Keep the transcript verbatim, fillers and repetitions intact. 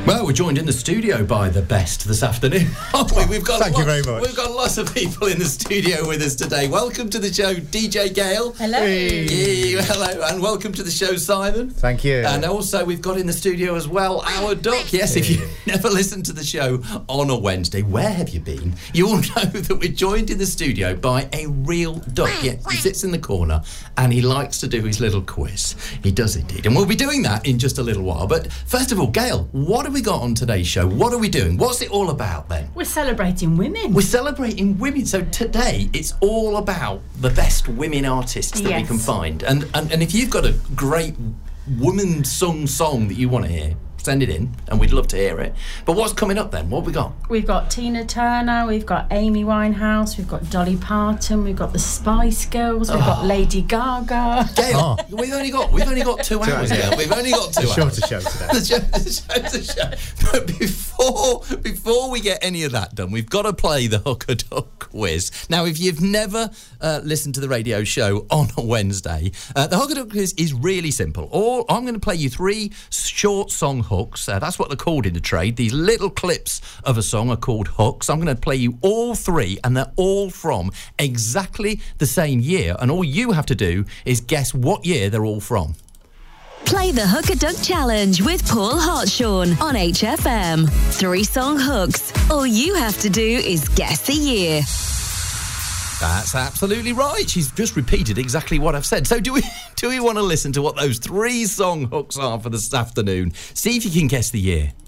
Well, we're joined in the studio by the best this afternoon, aren't we? We've got Thank lot, you very much. We've got lots of people in the studio with us today. Welcome to the show, D J Gail. Hello. Hey. Yeah, hello, and welcome to the show, Simon. Thank you. And also, we've got in the studio as well our Duck. Yes, if you never listened to the show on a Wednesday, where have you been? You'll know that we're joined in the studio by a real Duck. Yes, he sits in the corner and he likes to do his little quiz. He does indeed. And we'll be doing that in just a little while. But first of all, Gail, what have we got on today's show? What are we doing? What's it all about then? We're celebrating women. We're celebrating women. So today it's all about the best women artists that Yes. we can find. And, and and if you've got a great woman sung song that you want to hear, send it in and we'd love to hear it. But what's coming up then? What have we got? We've got Tina Turner, we've got Amy Winehouse, we've got Dolly Parton, we've got the Spice Girls, we've got Lady Gaga. Gail, Oh. we've only got we've only got two, Two hours, hours, yeah. Gail. We've only got two hours. Shorter show today. The show, the show's a show. But before before we get any of that done, we've got to play the Hook a Duck quiz. Now, if you've never uh, listened to the radio show on a Wednesday, uh, the Hook a Duck quiz is really simple. All I'm going to play you three short song hooks. Uh, that's what they're called in the trade. These little clips of a song are called hooks. I'm going to play you all three, and they're all from exactly the same year. And all you have to do is guess what year they're all from. Play the Hook a Duck Challenge with Paul Hartshorn on H F M. Three song hooks. All you have to do is guess the year. That's absolutely right. She's just repeated exactly what I've said. So do we do we want to listen to what those three song hooks are for this afternoon? See if you can guess the year.